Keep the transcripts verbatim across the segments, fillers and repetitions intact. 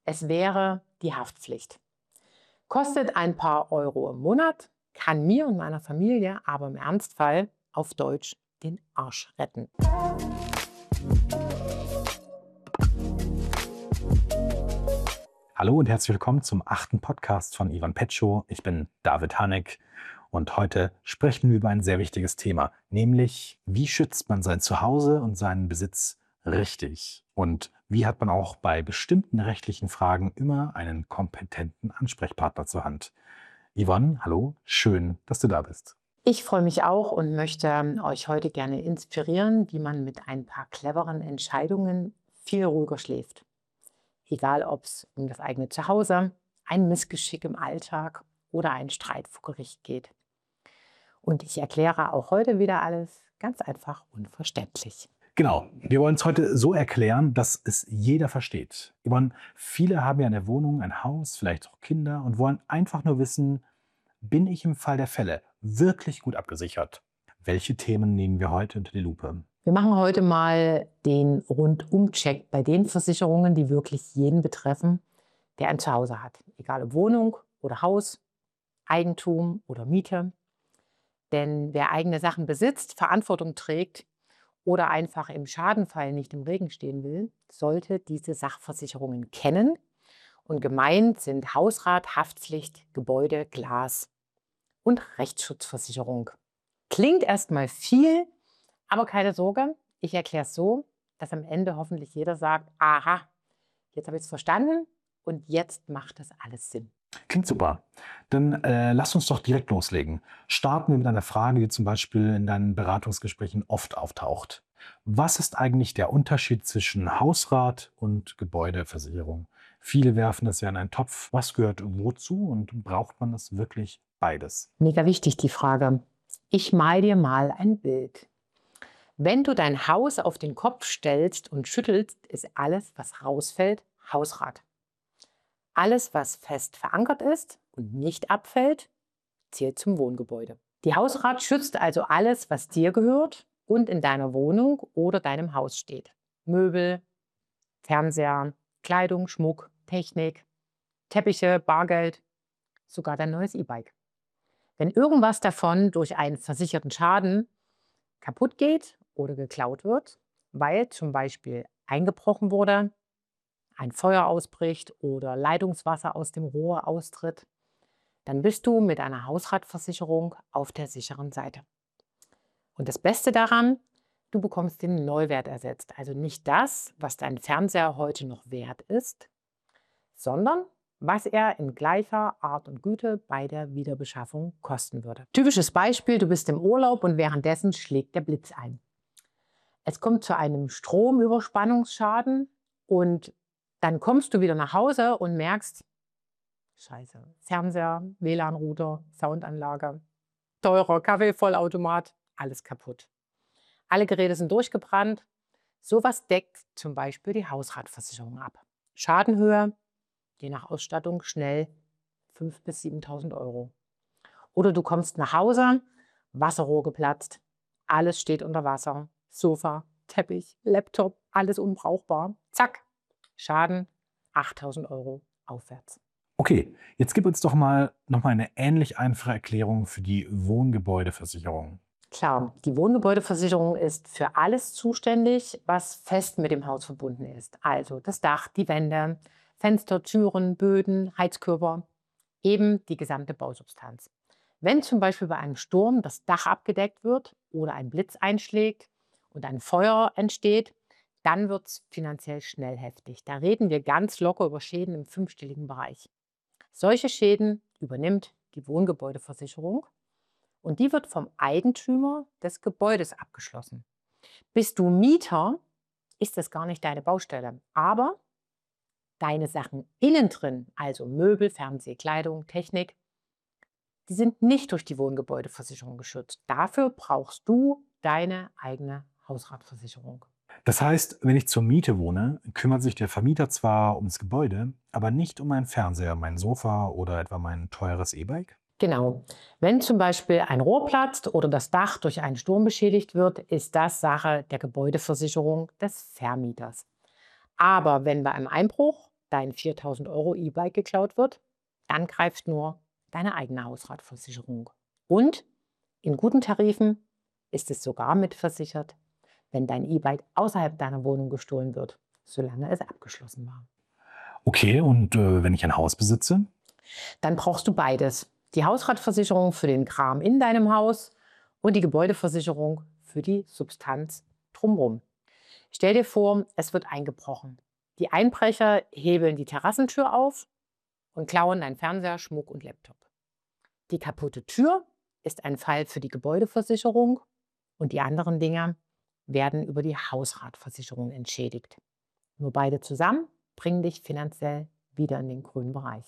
Es wäre die Haftpflicht. Kostet ein paar Euro im Monat, kann mir und meiner Familie aber im Ernstfall auf Deutsch den Arsch retten. Hallo und herzlich willkommen zum achten Podcast von Ivan Petschow. Ich bin David Haneck und heute sprechen wir über ein sehr wichtiges Thema, nämlich wie schützt man sein Zuhause und seinen Besitz richtig? Und wie hat man auch bei bestimmten rechtlichen Fragen immer einen kompetenten Ansprechpartner zur Hand? Yvonne, hallo, schön, dass du da bist. Ich freue mich auch und möchte euch heute gerne inspirieren, wie man mit ein paar cleveren Entscheidungen viel ruhiger schläft. Egal, ob es um das eigene Zuhause, ein Missgeschick im Alltag oder einen Streit vor Gericht geht. Und ich erkläre auch heute wieder alles ganz einfach und verständlich. Genau, wir wollen es heute so erklären, dass es jeder versteht. Yvonne, viele haben ja eine Wohnung, ein Haus, vielleicht auch Kinder und wollen einfach nur wissen, bin ich im Fall der Fälle wirklich gut abgesichert? Welche Themen nehmen wir heute unter die Lupe? Wir machen heute mal den Rundum-Check bei den Versicherungen, die wirklich jeden betreffen, der ein Zuhause hat. Egal ob Wohnung oder Haus, Eigentum oder Miete. Denn wer eigene Sachen besitzt, Verantwortung trägt oder einfach im Schadenfall nicht im Regen stehen will, sollte diese Sachversicherungen kennen. Und gemeint sind Hausrat, Haftpflicht, Gebäude, Glas und Rechtsschutzversicherung. Klingt erstmal viel, aber keine Sorge, ich erkläre es so, dass am Ende hoffentlich jeder sagt, aha, jetzt habe ich es verstanden und jetzt macht das alles Sinn. Klingt super. Dann äh, lass uns doch direkt loslegen. Starten wir mit einer Frage, die zum Beispiel in deinen Beratungsgesprächen oft auftaucht. Was ist eigentlich der Unterschied zwischen Hausrat und Gebäudeversicherung? Viele werfen das ja in einen Topf. Was gehört wozu und braucht man das wirklich beides? Mega wichtig die Frage. Ich mal dir mal ein Bild. Wenn du dein Haus auf den Kopf stellst und schüttelst, ist alles, was rausfällt, Hausrat. Alles, was fest verankert ist und nicht abfällt, zählt zum Wohngebäude. Die Hausrat schützt also alles, was dir gehört und in deiner Wohnung oder deinem Haus steht. Möbel, Fernseher, Kleidung, Schmuck, Technik, Teppiche, Bargeld, sogar dein neues E-Bike. Wenn irgendwas davon durch einen versicherten Schaden kaputt geht oder geklaut wird, weil zum Beispiel eingebrochen wurde, ein Feuer ausbricht oder Leitungswasser aus dem Rohr austritt, dann bist du mit einer Hausratversicherung auf der sicheren Seite. Und das Beste daran, du bekommst den Neuwert ersetzt. Also nicht das, was dein Fernseher heute noch wert ist, sondern was er in gleicher Art und Güte bei der Wiederbeschaffung kosten würde. Typisches Beispiel, du bist im Urlaub und währenddessen schlägt der Blitz ein. Es kommt zu einem Stromüberspannungsschaden und dann kommst du wieder nach Hause und merkst, Scheiße, Fernseher, W L A N-Router, Soundanlage, teurer Kaffeevollautomat, alles kaputt. Alle Geräte sind durchgebrannt. Sowas deckt zum Beispiel die Hausratversicherung ab. Schadenhöhe, je nach Ausstattung, schnell fünftausend bis siebentausend Euro. Oder du kommst nach Hause, Wasserrohr geplatzt, alles steht unter Wasser, Sofa, Teppich, Laptop, alles unbrauchbar. Zack, Schaden achttausend Euro aufwärts. Okay, jetzt gib uns doch mal noch mal eine ähnlich einfache Erklärung für die Wohngebäudeversicherung. Klar, die Wohngebäudeversicherung ist für alles zuständig, was fest mit dem Haus verbunden ist. Also das Dach, die Wände, Fenster, Türen, Böden, Heizkörper, eben die gesamte Bausubstanz. Wenn zum Beispiel bei einem Sturm das Dach abgedeckt wird oder ein Blitz einschlägt und ein Feuer entsteht, dann wird es finanziell schnell heftig. Da reden wir ganz locker über Schäden im fünfstelligen Bereich. Solche Schäden übernimmt die Wohngebäudeversicherung und die wird vom Eigentümer des Gebäudes abgeschlossen. Bist du Mieter, ist das gar nicht deine Baustelle, aber deine Sachen innen drin, also Möbel, Fernseh, Kleidung, Technik, die sind nicht durch die Wohngebäudeversicherung geschützt. Dafür brauchst du deine eigene Hausratversicherung. Das heißt, wenn ich zur Miete wohne, kümmert sich der Vermieter zwar ums Gebäude, aber nicht um meinen Fernseher, mein Sofa oder etwa mein teures E-Bike? Genau. Wenn zum Beispiel ein Rohr platzt oder das Dach durch einen Sturm beschädigt wird, ist das Sache der Gebäudeversicherung des Vermieters. Aber wenn bei einem Einbruch dein viertausend Euro E-Bike geklaut wird, dann greift nur deine eigene Hausratversicherung. Und in guten Tarifen ist es sogar mitversichert, wenn dein E-Bike außerhalb deiner Wohnung gestohlen wird, solange es abgeschlossen war. Okay, und äh, wenn ich ein Haus besitze? Dann brauchst du beides. Die Hausratversicherung für den Kram in deinem Haus und die Gebäudeversicherung für die Substanz drumherum. Stell dir vor, es wird eingebrochen. Die Einbrecher hebeln die Terrassentür auf und klauen dein Fernseher, Schmuck und Laptop. Die kaputte Tür ist ein Fall für die Gebäudeversicherung und die anderen Dinge werden über die Hausratversicherung entschädigt. Nur beide zusammen bringen dich finanziell wieder in den grünen Bereich.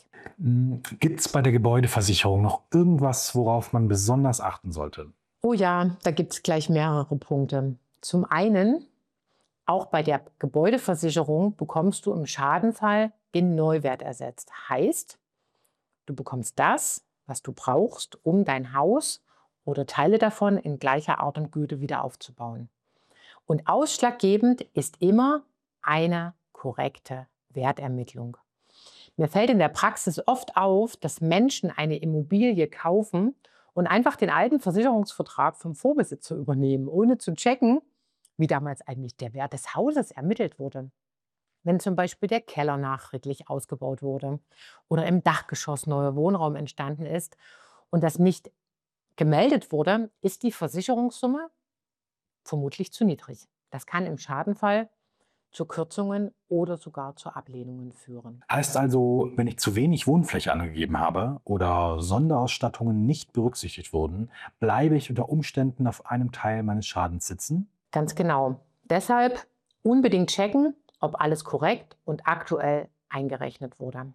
Gibt es bei der Gebäudeversicherung noch irgendwas, worauf man besonders achten sollte? Oh ja, da gibt es gleich mehrere Punkte. Zum einen, auch bei der Gebäudeversicherung bekommst du im Schadenfall den Neuwert ersetzt. Heißt, du bekommst das, was du brauchst, um dein Haus oder Teile davon in gleicher Art und Güte wieder aufzubauen. Und ausschlaggebend ist immer eine korrekte Wertermittlung. Mir fällt in der Praxis oft auf, dass Menschen eine Immobilie kaufen und einfach den alten Versicherungsvertrag vom Vorbesitzer übernehmen, ohne zu checken, wie damals eigentlich der Wert des Hauses ermittelt wurde. Wenn zum Beispiel der Keller nachträglich ausgebaut wurde oder im Dachgeschoss neuer Wohnraum entstanden ist und das nicht gemeldet wurde, ist die Versicherungssumme vermutlich zu niedrig. Das kann im Schadenfall zu Kürzungen oder sogar zu Ablehnungen führen. Heißt also, wenn ich zu wenig Wohnfläche angegeben habe oder Sonderausstattungen nicht berücksichtigt wurden, bleibe ich unter Umständen auf einem Teil meines Schadens sitzen? Ganz genau. Deshalb unbedingt checken, ob alles korrekt und aktuell eingerechnet wurde.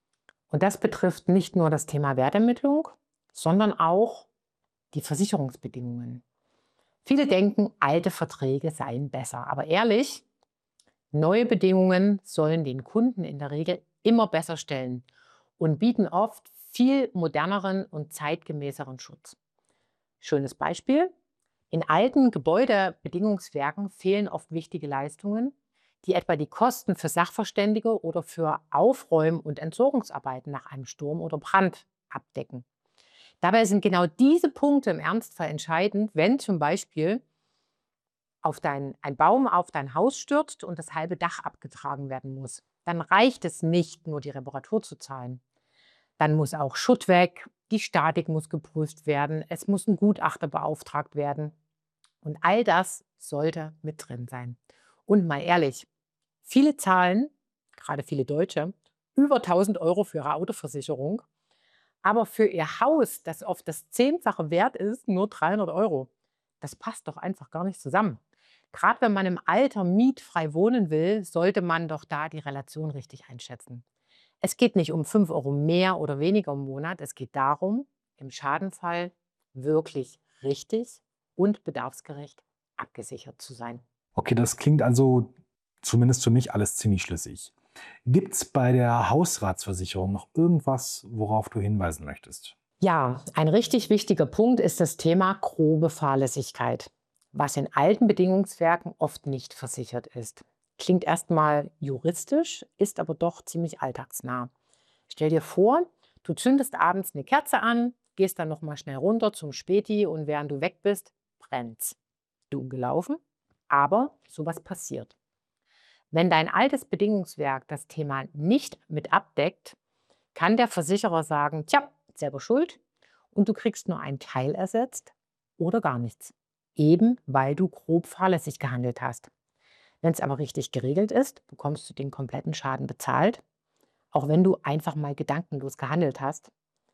Und das betrifft nicht nur das Thema Wertermittlung, sondern auch die Versicherungsbedingungen. Viele denken, alte Verträge seien besser. Aber ehrlich, neue Bedingungen sollen den Kunden in der Regel immer besser stellen und bieten oft viel moderneren und zeitgemäßeren Schutz. Schönes Beispiel: In alten Gebäudebedingungswerken fehlen oft wichtige Leistungen, die etwa die Kosten für Sachverständige oder für Aufräum- und Entsorgungsarbeiten nach einem Sturm oder Brand abdecken. Dabei sind genau diese Punkte im Ernstfall entscheidend, wenn zum Beispiel auf dein, ein Baum auf dein Haus stürzt und das halbe Dach abgetragen werden muss. Dann reicht es nicht, nur die Reparatur zu zahlen. Dann muss auch Schutt weg, die Statik muss geprüft werden, es muss ein Gutachter beauftragt werden. Und all das sollte mit drin sein. Und mal ehrlich, viele zahlen, gerade viele Deutsche, über tausend Euro für ihre Autoversicherung, aber für ihr Haus, das oft das Zehnfache wert ist, nur dreihundert Euro. Das passt doch einfach gar nicht zusammen. Gerade wenn man im Alter mietfrei wohnen will, sollte man doch da die Relation richtig einschätzen. Es geht nicht um fünf Euro mehr oder weniger im Monat. Es geht darum, im Schadenfall wirklich richtig und bedarfsgerecht abgesichert zu sein. Okay, das klingt also zumindest für mich alles ziemlich schlüssig. Gibt es bei der Hausratsversicherung noch irgendwas, worauf du hinweisen möchtest? Ja, ein richtig wichtiger Punkt ist das Thema grobe Fahrlässigkeit, was in alten Bedingungswerken oft nicht versichert ist. Klingt erstmal juristisch, ist aber doch ziemlich alltagsnah. Stell dir vor, du zündest abends eine Kerze an, gehst dann noch mal schnell runter zum Späti und während du weg bist, brennt's. Dumm gelaufen, aber sowas passiert. Wenn dein altes Bedingungswerk das Thema nicht mit abdeckt, kann der Versicherer sagen, tja, selber schuld und du kriegst nur einen Teil ersetzt oder gar nichts. Eben weil du grob fahrlässig gehandelt hast. Wenn es aber richtig geregelt ist, bekommst du den kompletten Schaden bezahlt, auch wenn du einfach mal gedankenlos gehandelt hast.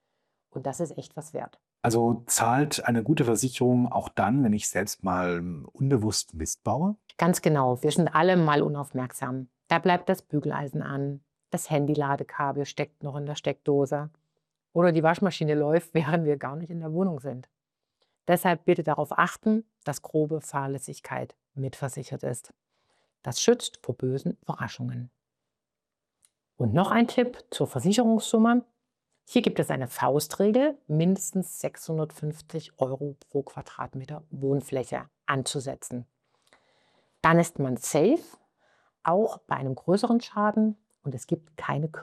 Und das ist echt was wert. Also zahlt eine gute Versicherung auch dann, wenn ich selbst mal ähm, unbewusst Mist baue? Ganz genau, wir sind alle mal unaufmerksam. Da bleibt das Bügeleisen an, das Handy-Ladekabel steckt noch in der Steckdose oder die Waschmaschine läuft, während wir gar nicht in der Wohnung sind. Deshalb bitte darauf achten, dass grobe Fahrlässigkeit mitversichert ist. Das schützt vor bösen Überraschungen. Und noch ein Tipp zur Versicherungssumme. Hier gibt es eine Faustregel, mindestens sechshundertfünfzig Euro pro Quadratmeter Wohnfläche anzusetzen. Dann ist man safe, auch bei einem größeren Schaden, und es gibt keine